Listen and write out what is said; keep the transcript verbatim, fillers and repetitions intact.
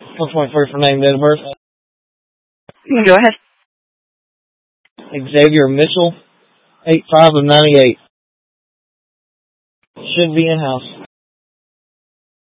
four point three for name, date of birth. You can go ahead. Xavier Mitchell, eight five of ninety-eight. Should be in-house.